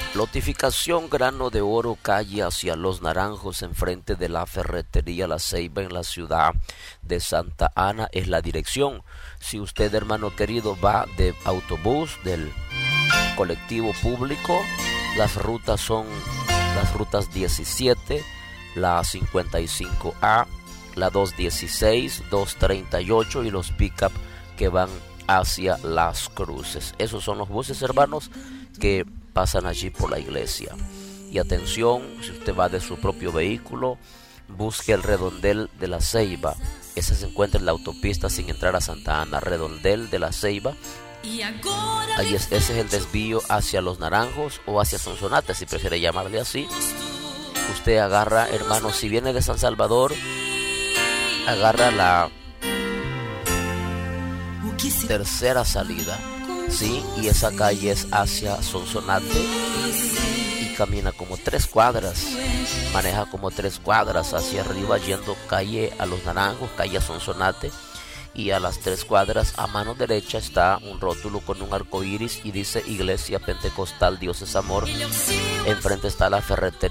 Lotificación Grano de Oro, calle hacia Los Naranjos, enfrente de la ferretería La Ceiba en la ciudad de Santa Ana es la dirección. Si usted, hermano querido, va de autobús, del colectivo público, las rutas son las rutas 17, la 55A, la 216, 238 y los pick-up que van hacia Las Cruces. Esos son los buses, hermanos, que pasan allí por la iglesia. Y atención, si usted va de su propio vehículo, busque el redondel de La Ceiba. Ese se encuentra en la autopista sin entrar a Santa Ana. Redondel de La Ceiba. Ese es el desvío hacia Los Naranjos o hacia Sonsonate, si prefiere llamarle así. Usted agarra, hermano, si viene de San Salvador, agarra la tercera salida, sí, y esa calle es hacia Sonsonate y camina como 3 cuadras, maneja como 3 cuadras hacia arriba, yendo calle a Los Naranjos, calle a Sonsonate, y a las 3 cuadras a mano derecha está un rótulo con un arco iris y dice Iglesia Pentecostal Dios es Amor. Enfrente está la ferretería